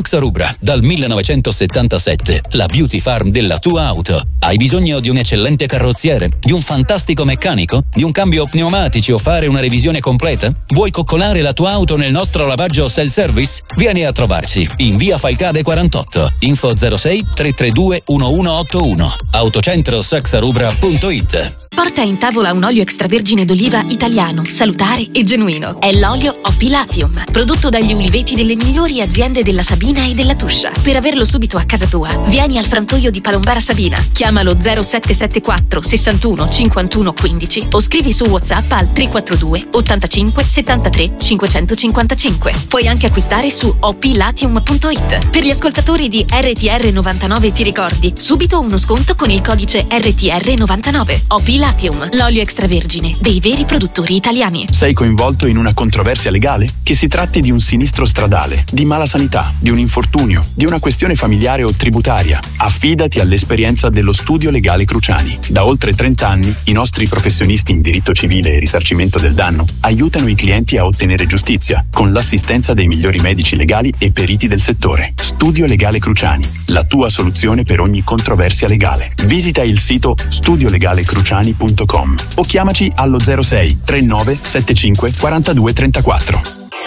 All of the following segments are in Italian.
Rubra, dal 1977, la beauty farm della tua auto. Hai bisogno di un eccellente carrozziere, di un fantastico meccanico, di un cambio pneumatici o fare una revisione completa? Vuoi coccolare la tua auto nel nostro lavaggio self-service? Vieni a trovarci in via Falcade 48, info 06 332 1181, autocentrosaxarubra.it. Porta in tavola un olio extravergine d'oliva italiano, salutare e genuino. È l'olio OP Latium, prodotto dagli uliveti delle migliori aziende della Sabina e della Tuscia. Per averlo subito a casa tua, vieni al frantoio di Palombara Sabina. Chiamalo 0774 61 51 15 o scrivi su WhatsApp al 342 85 73 555. Puoi anche acquistare su oplatium.it. Per gli ascoltatori di RTR 99 ti ricordi, subito uno sconto con il codice RTR 99. OP Latium, l'olio extravergine dei veri produttori italiani. Sei coinvolto in una controversia legale? Che si tratti di un sinistro stradale, di mala sanità, di un infortunio, di una questione familiare o tributaria, affidati all'esperienza dello Studio Legale Cruciani. Da oltre 30 anni i nostri professionisti in diritto civile e risarcimento del danno aiutano i clienti a ottenere giustizia con l'assistenza dei migliori medici legali e periti del settore. Studio Legale Cruciani, la tua soluzione per ogni controversia legale. Visita il sito studiolegalecruciani.com o chiamaci allo 06 39 75 42 34.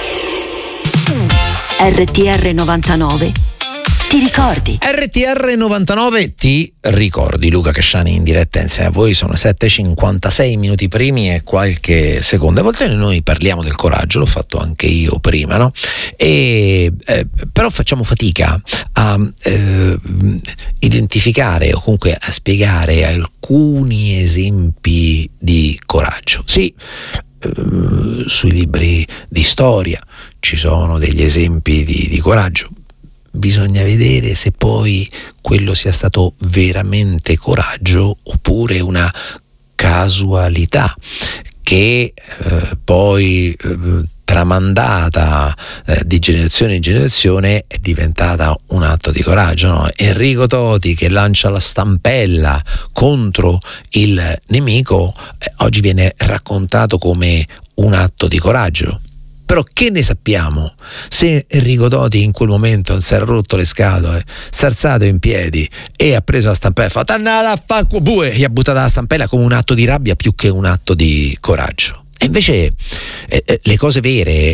RTR 99 ti ricordi? RTR 99 ti ricordi. Luca Casciani in diretta insieme a voi. Sono 7:56 minuti primi e qualche secondo. A volte noi parliamo del coraggio, l'ho fatto anche io prima, no? Però facciamo fatica a identificare o comunque a spiegare alcuni esempi di coraggio. Sì, sui libri di storia ci sono degli esempi di coraggio. Bisogna vedere se poi quello sia stato veramente coraggio oppure una casualità che poi tramandata di generazione in generazione è diventata un atto di coraggio, no? Enrico Toti che lancia la stampella contro il nemico oggi viene raccontato come un atto di coraggio. Però che ne sappiamo se Enrico Toti in quel momento si era rotto le scatole, si è alzato in piedi e ha preso la stampella e ha fatto annata a fanculo e gli ha buttato la stampella come un atto di rabbia più che un atto di coraggio. E invece le cose vere,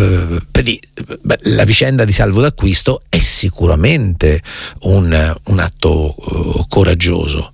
la vicenda di Salvo D'Acquisto è sicuramente un atto coraggioso.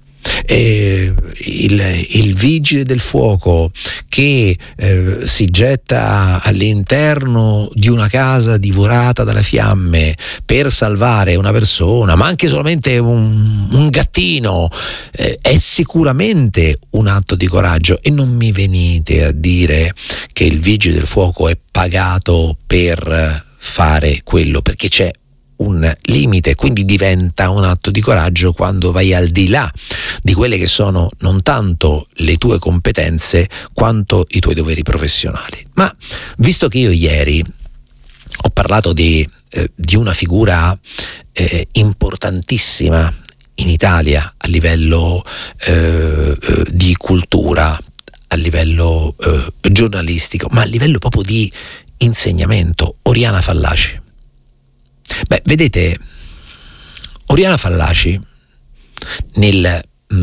Il vigile del fuoco che si getta all'interno di una casa divorata dalle fiamme per salvare una persona, ma anche solamente un gattino, è sicuramente un atto di coraggio. E non mi venite a dire che il vigile del fuoco è pagato per fare quello, perché c'è un limite, quindi diventa un atto di coraggio quando vai al di là di quelle che sono non tanto le tue competenze quanto i tuoi doveri professionali. Ma visto che io ieri ho parlato di una figura importantissima in Italia a livello di cultura, a livello giornalistico, ma a livello proprio di insegnamento, Oriana Fallaci. Beh, vedete, Oriana Fallaci nel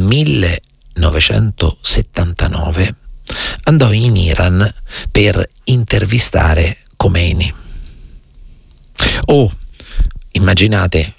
1979 andò in Iran per intervistare Khomeini. Immaginate,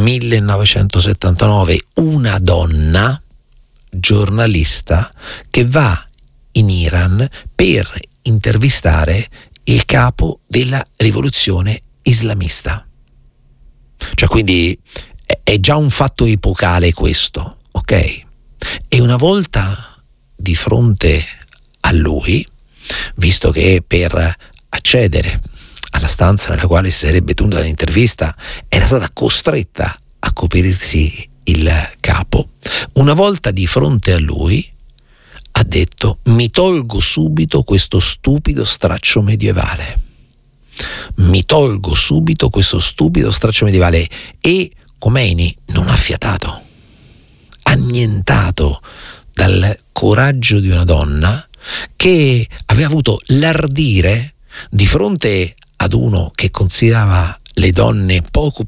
1979, una donna giornalista che va in Iran per intervistare il capo della rivoluzione islamista. Cioè, quindi è già un fatto epocale questo, ok? E una volta di fronte a lui, visto che per accedere alla stanza nella quale si sarebbe tenuta l'intervista era stata costretta a coprirsi il capo, una volta di fronte a lui ha detto: mi tolgo subito questo stupido straccio medievale. Mi tolgo subito questo stupido straccio medievale. E Khomeini non ha fiatato, annientato dal coraggio di una donna che aveva avuto l'ardire di fronte ad uno che considerava le donne poco